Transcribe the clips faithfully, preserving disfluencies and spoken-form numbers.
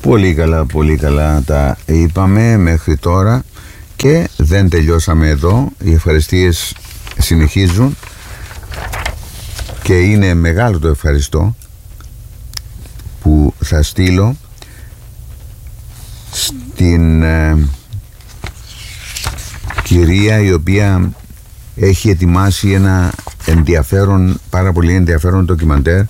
Πολύ καλά, πολύ καλά τα είπαμε μέχρι τώρα και δεν τελειώσαμε εδώ. Οι ευχαριστίες συνεχίζουν και είναι μεγάλο το ευχαριστώ που θα στείλω στην ε, κυρία η οποία έχει ετοιμάσει ένα ενδιαφέρον, πάρα πολύ ενδιαφέρον ντοκιμαντέρ,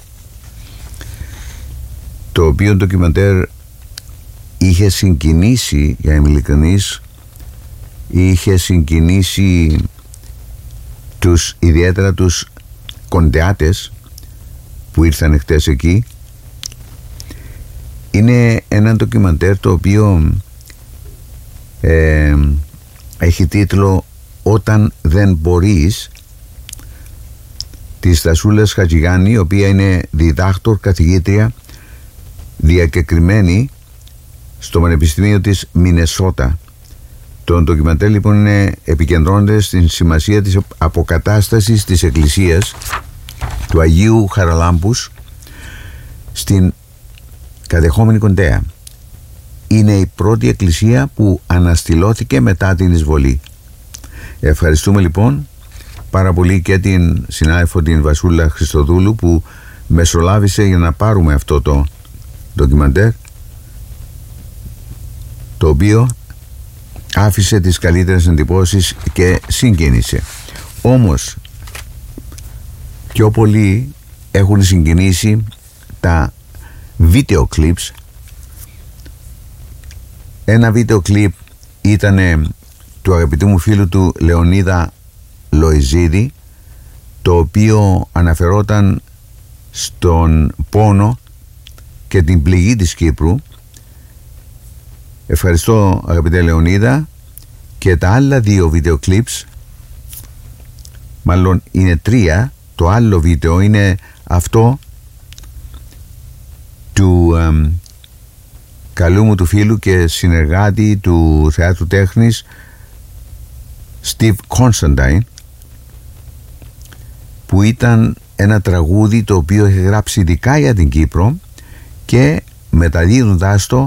το οποίο ντοκιμαντέρ είχε συγκινήσει, για να είμαι ειλικρινής, είχε συγκινήσει τους, ιδιαίτερα τους κοντεάτες που ήρθαν χτες εκεί. Είναι ένα ντοκιμαντέρ το οποίο ε, έχει τίτλο «Όταν δεν μπορείς», της Δασούλας Χατζηγάνη, η οποία είναι διδάκτορ, καθηγήτρια διακεκριμένη στο Πανεπιστήμιο της Μινεσότα. Το ντοκιμαντέρ λοιπόν είναι, επικεντρώνεται στην σημασία της αποκατάστασης της εκκλησίας του Αγίου Χαραλάμπους στην κατεχόμενη Κοντέα. Είναι η πρώτη εκκλησία που αναστηλώθηκε μετά την εισβολή. Ευχαριστούμε λοιπόν πάρα πολύ και την συνάδελφο την Βασούλα Χριστοδούλου που μεσολάβησε για να πάρουμε αυτό το ντοκιμαντέρ, το οποίο άφησε τις καλύτερες εντυπώσεις και συγκίνησε. Όμως πιο πολύ έχουν συγκινήσει τα βίντεο κλιπς. Ένα βίντεο κλιπ ήταν του αγαπητού μου φίλου του Λεωνίδα Λοϊζίδη, το οποίο αναφερόταν στον πόνο και την πληγή της Κύπρου. Ευχαριστώ αγαπητέ Λεωνίδα. Και τα άλλα δύο βίντεο κλιπς, μάλλον είναι τρία. Το άλλο βίντεο είναι αυτό του ε, καλού μου του φίλου και συνεργάτη του Θεάτρου Τέχνης Steve Constantine, που ήταν ένα τραγούδι το οποίο είχε γράψει ειδικά για την Κύπρο και μεταδίδοντας το,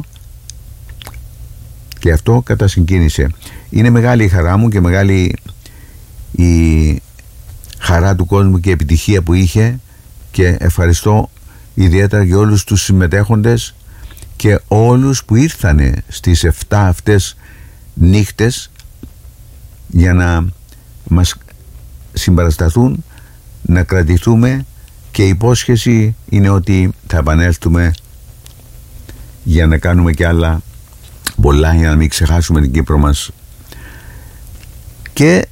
και αυτό κατασυγκίνησε. Είναι μεγάλη η χαρά μου και μεγάλη η χαρά του κόσμου και η επιτυχία που είχε, και ευχαριστώ ιδιαίτερα για όλους τους συμμετέχοντες και όλους που ήρθανε στις εφτά αυτές νύχτες για να μας συμπαρασταθούν, να κρατηθούμε, και η υπόσχεση είναι ότι θα επανέλθουμε για να κάνουμε και άλλα πολλά, για να μην ξεχάσουμε την Κύπρο μας. Και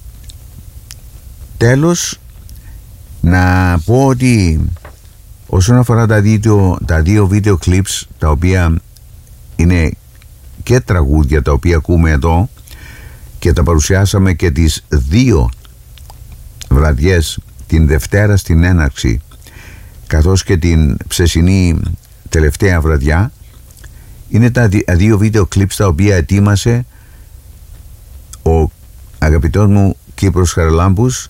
τέλος να πω ότι όσον αφορά τα δύο, τα δύο βίντεο κλιπς, τα οποία είναι και τραγούδια τα οποία ακούμε εδώ και τα παρουσιάσαμε και τις δύο βραδιές, την Δευτέρα στην έναρξη καθώς και την ψεσινή τελευταία βραδιά, είναι τα δύο βίντεο κλιπς τα οποία ετοίμασε ο αγαπητός μου Κύπρος Χαραλάμπους,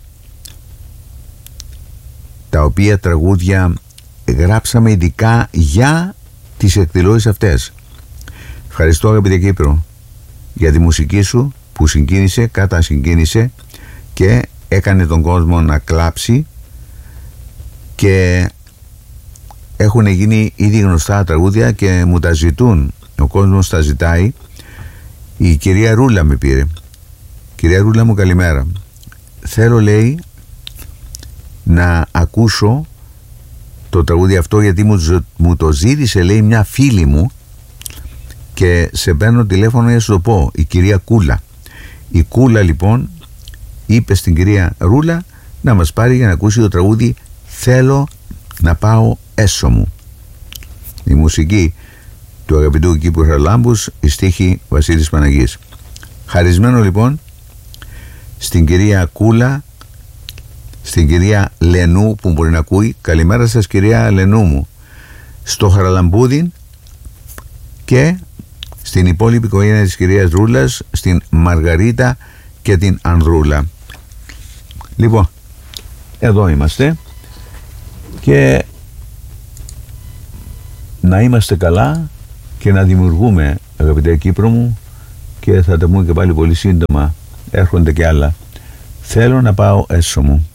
τα οποία τραγούδια γράψαμε ειδικά για τις εκδηλώσεις αυτές. Ευχαριστώ αγαπητέ Κύπρο για τη μουσική σου που συγκίνησε, κατασυγκίνησε και έκανε τον κόσμο να κλάψει, και έχουν γίνει ήδη γνωστά τραγούδια και μου τα ζητούν, ο κόσμος τα ζητάει. Η κυρία Ρούλα με πήρε. Κυρία Ρούλα μου, καλημέρα. Θέλω, λέει, να ακούσω το τραγούδι αυτό, γιατί μου, μου το ζήτησε, λέει, μια φίλη μου, και σε παίρνω τηλέφωνο για να σου το πω, η κυρία Κούλα. Η Κούλα λοιπόν είπε στην κυρία Ρούλα να μας πάρει για να ακούσει το τραγούδι «Θέλω να πάω έσω μου». Η μουσική του αγαπητού Κύπρου Χαραλάμπους, η στίχη Βασίλης Παναγής. Χαρισμένο λοιπόν στην κυρία Κούλα, στην κυρία Λενού που μπορεί να ακούει. Καλημέρα σας κυρία Λενού μου. Στο Χαραλαμπούδιν και στην υπόλοιπη οικογένεια της κυρίας Ρούλας, στην Μαργαρίτα και την Ανδρούλα. Λοιπόν, εδώ είμαστε και να είμαστε καλά και να δημιουργούμε, αγαπητέ Κύπρο μου, και θα τα πούμε και πάλι πολύ σύντομα, έρχονται και άλλα. Θέλω να πάω έσω μου.